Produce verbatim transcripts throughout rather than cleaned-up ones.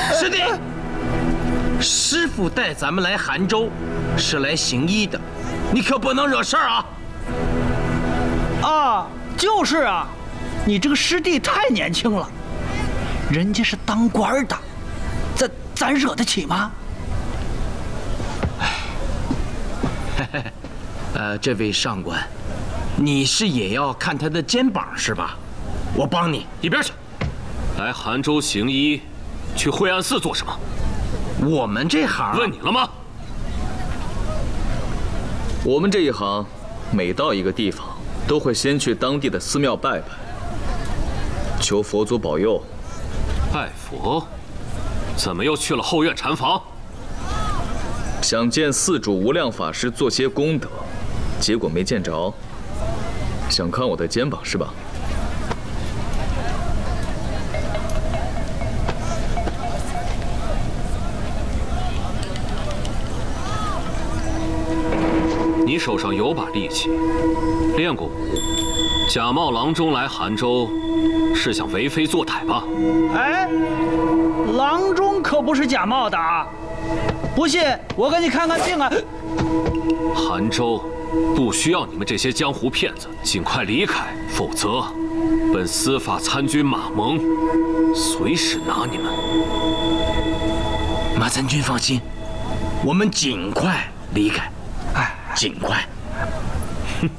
师弟，师傅带咱们来杭州，是来行医的，你可不能惹事儿啊！ 啊，就是啊，你这个师弟太年轻了，人家是当官的，咱咱惹得起吗？ 呃，这位上官，你是也要看他的肩膀是吧？我帮你， 一边去！来杭州行医，去惠安寺做什么？ 我们这行…… 问你了吗？ 我们这一行，每到一个地方，都会先去当地的寺庙拜拜，求佛祖保佑。 拜佛？怎么又去了后院禅房？ 想见寺主无量法师做些功德，结果没见着。想看我的肩膀是吧？ 你手上有把利器，练过武，假冒郎中来杭州，是想为非作歹吧？ 哎，郎中可不是假冒的啊！不信，我给你看看病啊！ 杭州不需要你们这些江湖骗子，尽快离开，否则本司法参军马蒙随时拿你们。 马参军放心，我们尽快离开。哎，尽快。 哼！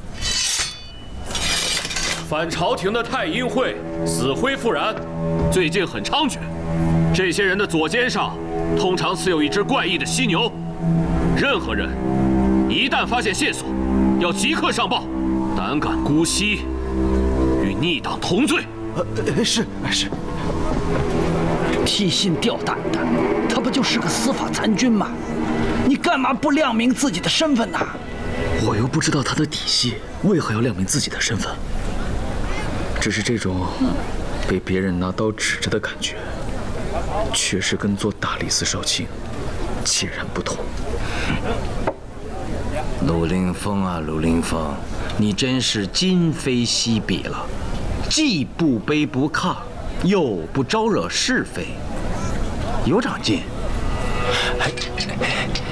反朝廷的太阴会死灰复燃，最近很猖獗。这些人的左肩上通常刺有一只怪异的犀牛，任何人一旦发现线索，要即刻上报。胆敢姑息，与逆党同罪。 呃，是是。 提心吊胆的，他不就是个司法参军吗？你干嘛不亮明自己的身份呢？ 我又不知道他的底细，为何要亮明自己的身份？只是这种被别人拿刀指着的感觉，确实跟做大理寺少卿截然不同。 陆凌风啊，陆凌风，你真是今非昔比了，既不卑不亢，又不招惹是非，有长进。